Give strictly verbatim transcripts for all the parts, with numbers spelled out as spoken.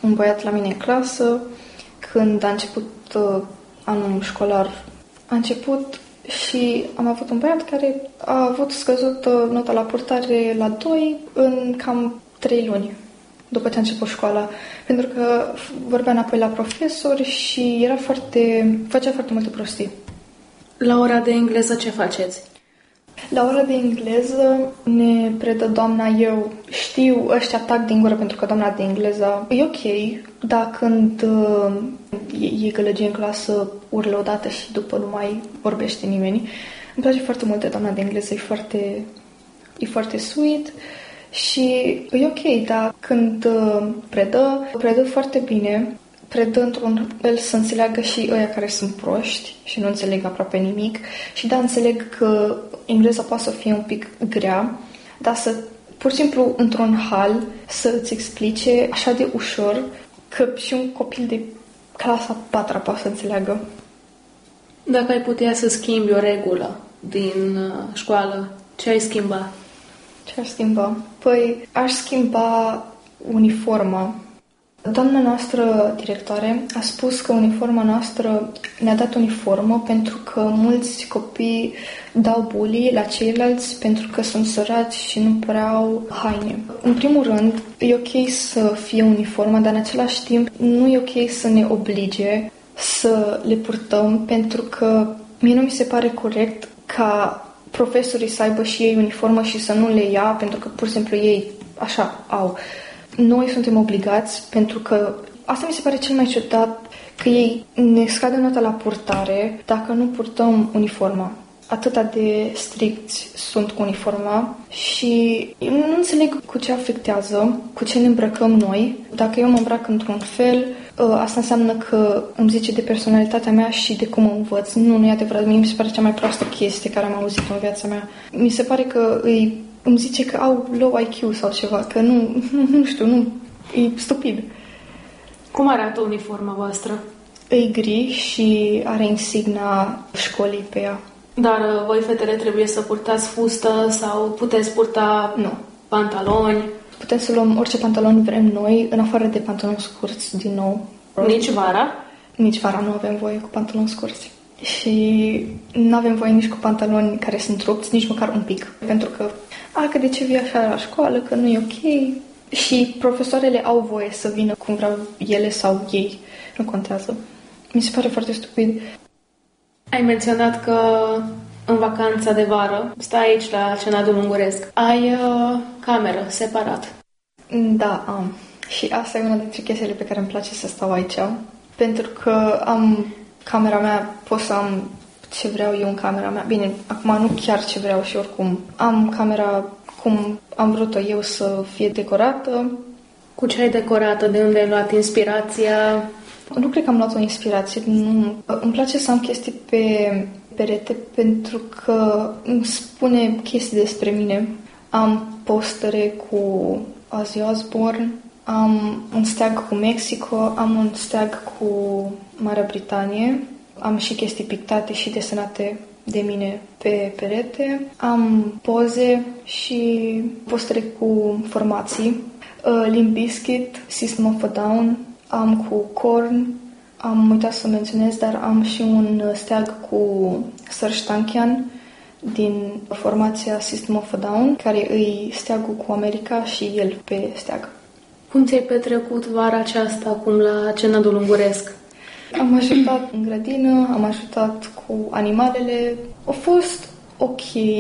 un băiat la mine în clasă când a început uh, anul școlar. A început și am avut un băiat care a avut scăzută nota la purtare la doi în cam trei luni după ce a început școala, pentru că vorbea înapoi la profesori și era foarte, făcea foarte multe prostii. La ora de engleză ce faceți? La ora de engleză ne predă doamna, eu știu, ăștia tac din gură pentru că doamna de engleză e ok, dar când uh, e, e gălăgie în clasă, urlă odată și după nu mai vorbește nimeni. Îmi place foarte mult de doamna de engleză, e foarte, e foarte sweet și e ok, dar când uh, predă, predă foarte bine. Predă într-un fel să înțeleagă și ăia care sunt proști și nu înțeleg aproape nimic. Și da, înțeleg că engleza poate să fie un pic grea, dar să, pur și simplu, într-un hal, să îți explice așa de ușor că și un copil de clasa a patra poate să înțeleagă. Dacă ai putea să schimbi o regulă din școală, ce ai schimba? Ce aș schimba? Păi, aș schimba uniforma. Doamna noastră directoare a spus că uniforma noastră ne-a dat uniformă pentru că mulți copii dau bully la ceilalți pentru că sunt săraci și nu prea au haine. În primul rând, e ok să fie uniformă, dar în același timp nu e ok să ne oblige să le purtăm pentru că mie nu mi se pare corect ca profesorii să aibă și ei uniformă și să nu le ia pentru că pur și simplu ei așa au. Noi suntem obligați pentru că asta mi se pare cel mai ciudat, că ei ne scade nota la purtare dacă nu purtăm uniforma. Atâta de stricți sunt cu uniforma și nu înțeleg cu ce afectează, cu ce ne îmbrăcăm noi. Dacă eu mă îmbrac într-un fel, asta înseamnă că îmi zice de personalitatea mea și de cum mă învăț. Nu, nu e adevărat. Mie mi se pare cea mai proastă chestie care am auzit în viața mea. Mi se pare că îi îmi zice că au low I Q sau ceva, că nu, nu, nu știu, nu, e stupid. Cum arată uniforma voastră? E gri și are insigna școlii pe ea. Dar voi, fetele, trebuie să purtați fustă sau puteți purta nu. pantaloni? Putem să luăm orice pantaloni vrem noi, în afară de pantaloni scurți, din nou. Nici vara? Nici vara nu avem voie cu pantaloni scurți. Și nu avem voie nici cu pantaloni care sunt rupți, nici măcar un pic. Pentru că, a, că de ce vii așa la școală, că nu e ok. Și profesoarele au voie să vină cum vreau ele sau ei. Nu contează. Mi se pare foarte stupid. Ai menționat că în vacanța de vară stai aici la Cenadul Unguresc. Ai uh, cameră separat. Da, am. Și asta e una dintre chestiile pe care îmi place să stau aici. Pentru că am camera mea, pot să am ce vreau eu în camera mea. Bine, acum nu chiar ce vreau și oricum. Am camera cum am vrut-o eu să fie decorată. Cu ce ai decorată? De unde ai luat inspirația? Nu cred că am luat o inspirație. Nu. Îmi place să am chestii pe perete pentru că îmi spune chestii despre mine. Am postere cu Ozzy Osbourne, am un steag cu Mexico, am un steag cu Marea Britanie, am și chestii pictate și desenate de mine pe perete, am poze și postere cu formații, Limp Bizkit, System of a Down, am cu Korn, am uitat să menționez, dar am și un steag cu Serj Tankian din formația System of a Down, care îi steagul cu America și el pe steag. Cum ți-ai petrecut vara aceasta acum la Cenadul Unguresc? Am ajutat în grădină, am ajutat cu animalele. A fost ok,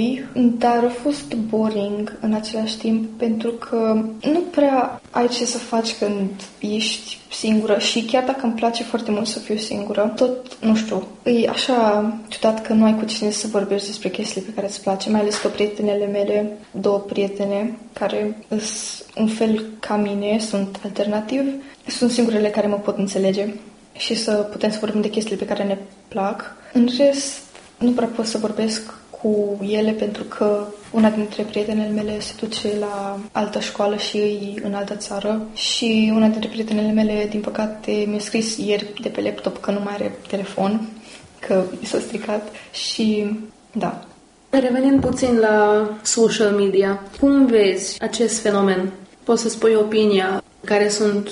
dar a fost boring în același timp, pentru că nu prea ai ce să faci când ești singură și chiar dacă îmi place foarte mult să fiu singură, tot, nu știu, e așa ciudat că nu ai cu cine să vorbești despre chestiile pe care îți place, mai ales că prietenele mele, două prietene, care sunt un fel ca mine, sunt alternativ, sunt singurele care mă pot înțelege și să putem să vorbim de chestiile pe care ne plac. În rest, nu prea pot să vorbesc cu ele pentru că una dintre prietenele mele se duce la altă școală și e în altă țară și una dintre prietenele mele, din păcate, mi-a scris ieri de pe laptop că nu mai are telefon, că i s-a stricat și da. Revenind puțin la social media, cum vezi acest fenomen? Poți să spui opinia care sunt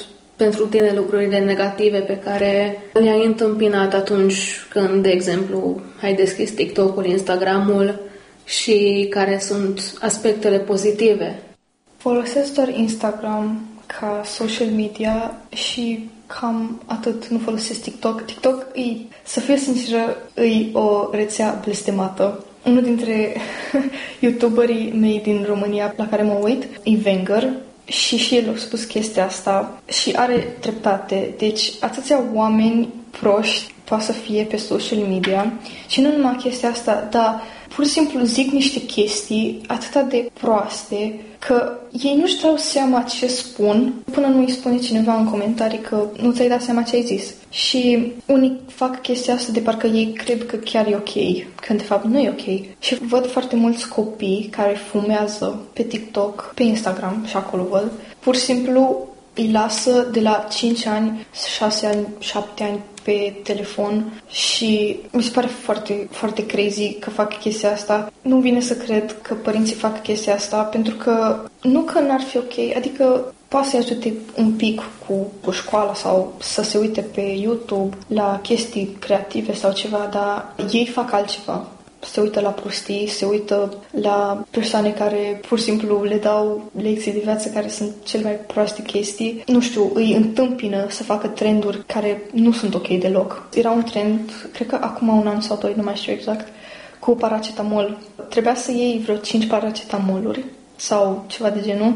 pentru tine lucrurile negative pe care le-ai întâmpinat atunci când, de exemplu, ai deschis TikTok-ul, Instagram-ul și care sunt aspectele pozitive? Folosesc doar Instagram ca social media și cam atât, nu folosesc TikTok. TikTok, e, să fiu sinceră, e o rețea blestemată. Unul dintre youtuberii mei din România la care mă uit e Wenger și și el a spus chestia asta și are dreptate. Deci atâția oameni proști poate să fie pe social media și nu numai chestia asta, dar pur și simplu zic niște chestii atât de proaste că ei nu-și dau seama ce spun până nu îi spune cineva în comentarii că nu ți-ai dat seama ce ai zis. Și unii fac chestia asta de parcă ei cred că chiar e ok, când de fapt nu e ok. Și văd foarte mulți copii care fumează pe TikTok, pe Instagram și acolo văd. Pur și simplu îi lasă de la cinci ani, șase ani, șapte ani pe telefon și mi se pare foarte, foarte crazy că fac chestia asta. Nu vine să cred că părinții fac chestia asta pentru că nu că n-ar fi ok, adică poate să-i ajute un pic cu, cu școala sau să se uite pe YouTube la chestii creative sau ceva, dar ei fac altceva. Se uită la prostii, se uită la persoane care pur și simplu le dau lecții de viață care sunt cele mai proaste chestii. Nu știu, îi întâmpină să facă trenduri care nu sunt ok deloc. Era un trend, cred că acum un an sau doi, nu mai știu exact, cu paracetamol. Trebuia să iei vreo cinci paracetamoluri sau ceva de genul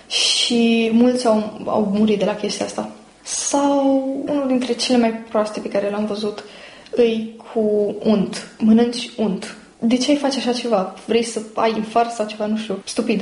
și mulți au, au murit de la chestia asta. Sau unul dintre cele mai proaste pe care l-am văzut îi cu unt. Mănânci unt. De ce ai face așa ceva? Vrei să ai infart sau ceva? Nu știu. Stupid.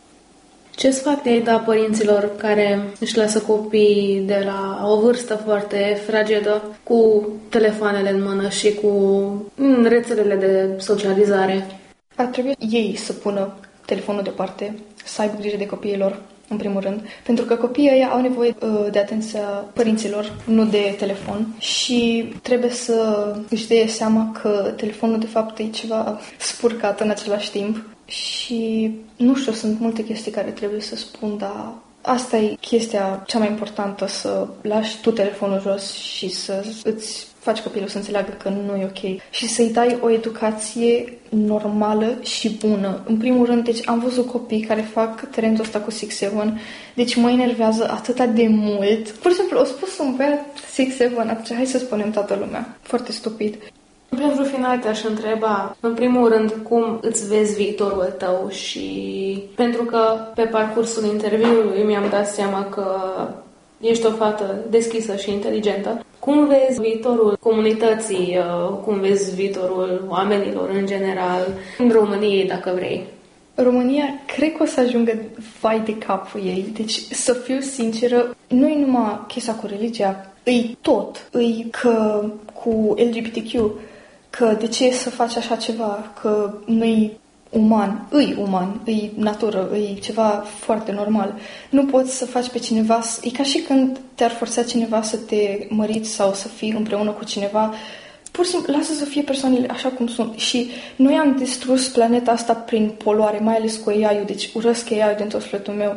Ce sfat ai da părinților care își lasă copiii de la o vârstă foarte fragedă cu telefoanele în mână și cu rețelele de socializare? Ar trebui ei să pună telefonul deoparte, să aibă grijă de copiilor, în primul rând, pentru că copiii ăia au nevoie uh, de atenția părinților, nu de telefon și trebuie să își dea seama că telefonul de fapt e ceva spurcat în același timp și nu știu, sunt multe chestii care trebuie să spun, dar asta e chestia cea mai importantă, să lași tu telefonul jos și să îți faci copilul să înțeleagă că nu e ok și să-i dai o educație normală și bună. În primul rând, deci am văzut copii care fac trendul ăsta cu six seven, deci mă enervează atâta de mult. Pur și simplu, au spus un băiat six seven, atunci hai să spunem toată lumea. Foarte stupid. Pentru final te-aș întreba, în primul rând, cum îți vezi viitorul tău și pentru că pe parcursul interviului mi-am dat seama că ești o fată deschisă și inteligentă. Cum vezi viitorul comunității, cum vezi viitorul oamenilor în general, în România, dacă vrei? România, cred că o să ajungă vai de capul ei. Deci, să fiu sinceră, nu e numai chestia cu religia, îi tot. Îi că cu L G B T Q, că de ce să faci așa ceva, că nu-i uman, îi uman, îi natură, îi ceva foarte normal. Nu poți să faci pe cineva, e ca și când te-ar forța cineva să te măriți sau să fii împreună cu cineva. Pur și simplu, lasă să fie persoanele așa cum sunt. Și noi am distrus planeta asta prin poluare, mai ales cu A I-ul, deci urăsc A I-ul din tot sufletul meu.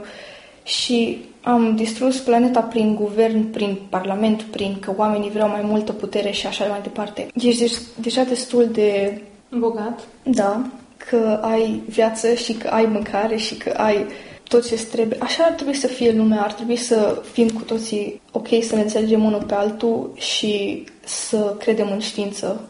Și am distrus planeta prin guvern, prin parlament, prin că oamenii vreau mai multă putere și așa mai departe. Ești deci, deja destul de bogat. Da, că ai viață și că ai mâncare și că ai tot ce trebuie. Așa ar trebui să fie lumea, ar trebui să fim cu toții ok, să ne înțelegem unul pe altul și să credem în știință.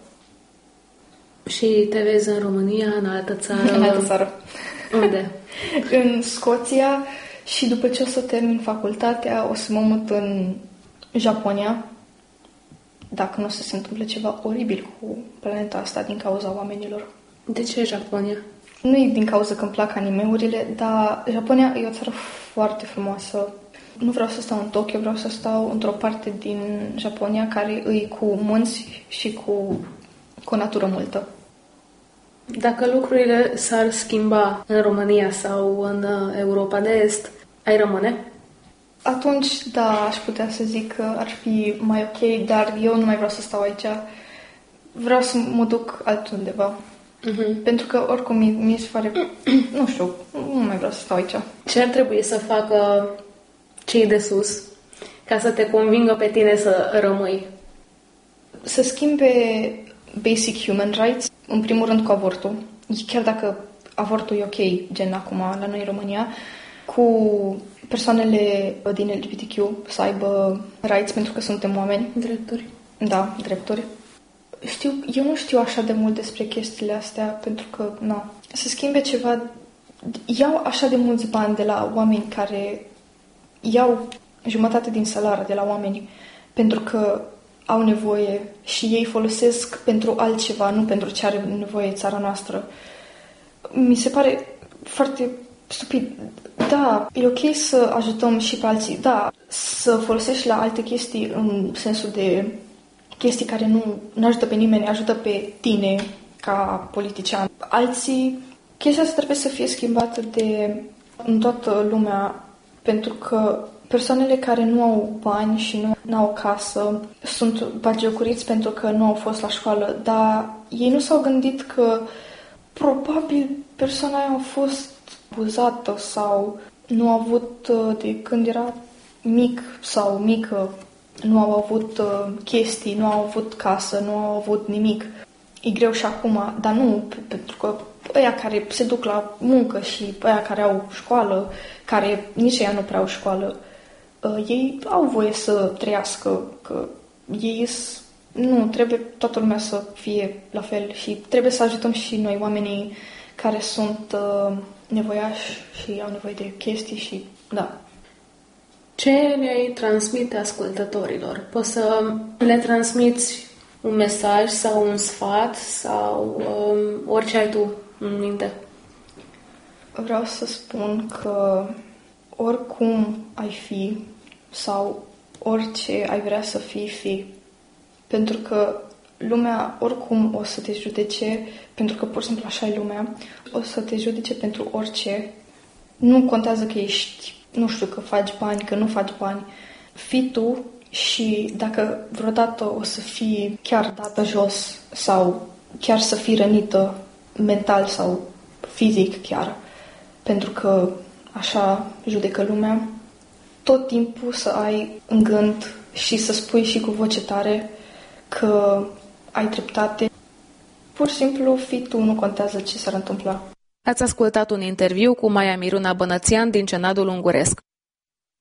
Și te vezi în România, în altă țară? În altă țară. Unde? În Scoția și după ce o să termin facultatea o să mă mut în Japonia, dacă nu o să se întâmple ceva oribil cu planeta asta din cauza oamenilor. De ce Japonia? Nu e din cauza că îmi plac anime-urile, dar Japonia e o țară foarte frumoasă. Nu vreau să stau în Tokyo, vreau să stau într-o parte din Japonia care îi cu munți și cu, cu natură multă. Dacă lucrurile s-ar schimba în România sau în Europa de Est, ai rămâne? Atunci, da, aș putea să zic că ar fi mai ok, dar eu nu mai vreau să stau aici. Vreau să mă duc altundeva. Uh-huh. Pentru că, oricum, mi se pare... nu știu, nu mai vreau să stau aici. Ce ar trebui să facă cei de sus ca să te convingă pe tine să rămâi? Să schimbe basic human rights, în primul rând cu avortul. Chiar dacă avortul e ok, gen acum la noi în România, cu persoanele din L G B T Q să aibă rights pentru că suntem oameni. Drepturi. Da, drepturi. Știu, eu nu știu așa de mult despre chestiile astea, pentru că, na, să schimbe ceva. Iau așa de mulți bani de la oameni care iau jumătate din salar de la oameni pentru că au nevoie și ei folosesc pentru altceva, nu pentru ce are nevoie țara noastră. Mi se pare foarte stupid. Da, e ok să ajutăm și pe alții. Da, să folosești la alte chestii în sensul de chestii care nu ajută pe nimeni, ajută pe tine ca politician. Alții, chestia asta trebuie să fie schimbată de în toată lumea, pentru că persoanele care nu au bani și nu au casă sunt bagiocoriți pentru că nu au fost la școală, dar ei nu s-au gândit că probabil persoana aia a fost abuzată sau nu a avut de când era mic sau mică, nu au avut chestii, nu au avut casă, nu au avut nimic. E greu și acum, dar nu, pentru că ăia care se duc la muncă și ăia care au școală, care nici ăia nu prea au școală, ei au voie să trăiască, că ei nu, trebuie toată lumea să fie la fel și trebuie să ajutăm și noi oamenii care sunt uh, nevoiași și au nevoie de chestii și da. Ce le-ai transmite ascultătorilor? Poți să le transmiți un mesaj sau un sfat sau um, orice ai tu în minte? Vreau să spun că oricum ai fi sau orice ai vrea să fii, fi. Pentru că lumea oricum o să te judece, pentru că pur și simplu așa e lumea, o să te judece pentru orice. Nu contează că ești, nu știu, că faci bani, că nu faci bani. Fii tu și dacă vreodată o să fii chiar dată jos sau chiar să fii rănită mental sau fizic chiar, pentru că așa judecă lumea, tot timpul să ai în gând și să spui și cu voce tare că ai dreptate. Pur și simplu fii tu, nu contează ce s-ar întâmpla. Ați ascultat un interviu cu Maia Miruna Bănățian din Cenadul Unguresc.